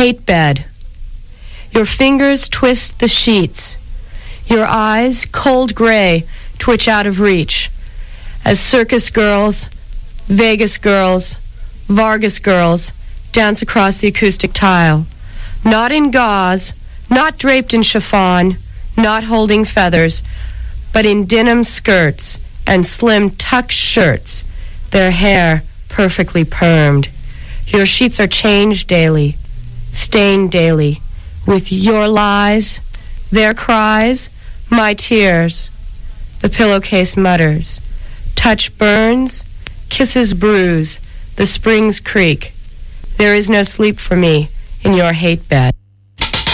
hate bed. Your fingers twist the sheets. Your eyes, cold gray, twitch out of reach as circus girls, Vegas girls, Vargas girls dance across the acoustic tile. Not in gauze, not draped in chiffon, not holding feathers, but in denim skirts and slim tuck shirts, their hair perfectly permed. Your sheets are changed daily, stained daily, with your lies, their cries, my tears. The pillowcase mutters. Touch burns, kisses bruise, the springs creak. There is no sleep for me in your hate bed.